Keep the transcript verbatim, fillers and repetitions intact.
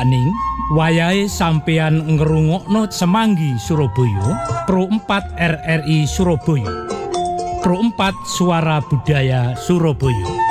Yakning wayahe sampeyan ngrungokno Semanggi Surabaya, Pro empat R R I Surabaya, Pro empat Suara Budaya Surabaya.